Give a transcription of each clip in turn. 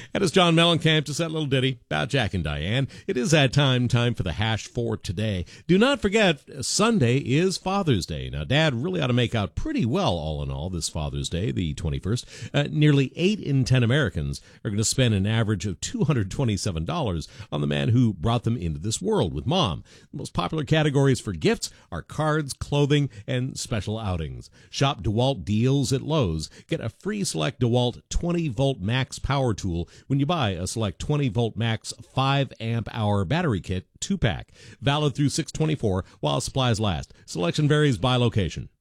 That is John Mellencamp, just that little ditty about Jack and Diane. It is that time for the hash for today. Do not forget, Sunday is Father's Day. Now, Dad really ought to make out pretty well, all in all, this Father's Day, the 21st. Nearly 8 in 10 Americans are going to spend an average of $227 on the man who brought them into this world with Mom. The most popular categories for gifts are cards, clothing, and special outings. Shop DeWalt deals at Lowe's. Get a free select DeWalt 20-volt max power tool when you buy a select 20-volt max 5-amp-hour battery kit 2-pack. Valid through 6/24 while supplies last. Selection varies by location.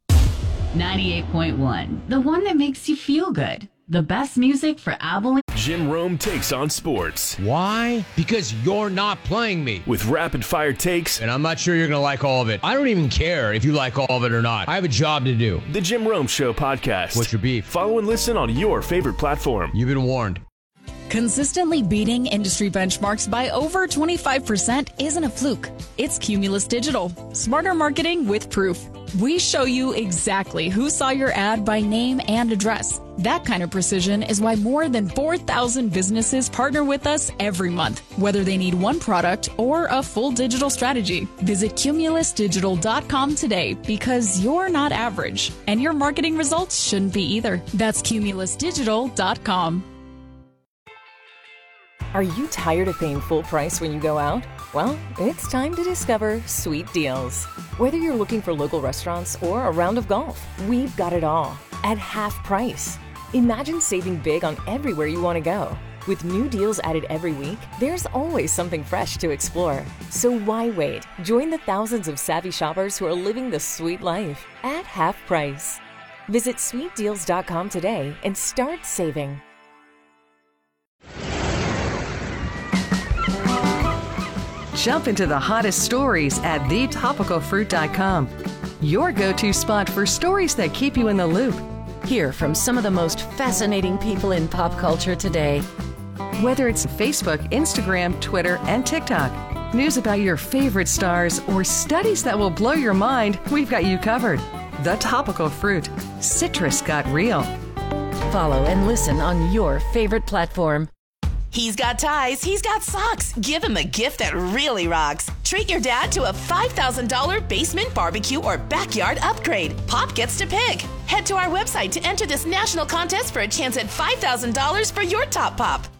98.1, the one that makes you feel good. The best music for Abilene. Jim Rome takes on sports. Why? Because you're not playing me. With rapid-fire takes. And I'm not sure you're going to like all of it. I don't even care if you like all of it or not. I have a job to do. The Jim Rome Show podcast. What's your beef? Follow and listen on your favorite platform. You've been warned. Consistently beating industry benchmarks by over 25% isn't a fluke. It's Cumulus Digital. Smarter marketing with proof. We show you exactly who saw your ad by name and address. That kind of precision is why more than 4,000 businesses partner with us every month, whether they need one product or a full digital strategy. Visit cumulusdigital.com today because you're not average, and your marketing results shouldn't be either. That's cumulusdigital.com. Are you tired of paying full price when you go out? Well, it's time to discover Sweet Deals. Whether you're looking for local restaurants or a round of golf, we've got it all at half price. Imagine saving big on everywhere you want to go. With new deals added every week, there's always something fresh to explore. So why wait? Join the thousands of savvy shoppers who are living the sweet life at half price. Visit sweetdeals.com today and start saving. Jump into the hottest stories at thetopicalfruit.com. Your go-to spot for stories that keep you in the loop. Hear from some of the most fascinating people in pop culture today. Whether it's Facebook, Instagram, Twitter, and TikTok, news about your favorite stars, or studies that will blow your mind, we've got you covered. The Topical Fruit. Citrus got real. Follow and listen on your favorite platform. He's got ties, he's got socks. Give him a gift that really rocks. Treat your dad to a $5,000 basement barbecue or backyard upgrade. Pop gets to pick. Head to our website to enter this national contest for a chance at $5,000 for your top pop.